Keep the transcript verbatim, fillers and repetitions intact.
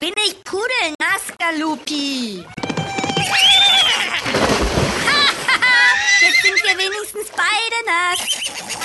bin ich pudelnass, Galupi. Jetzt sind wir wenigstens beide nass.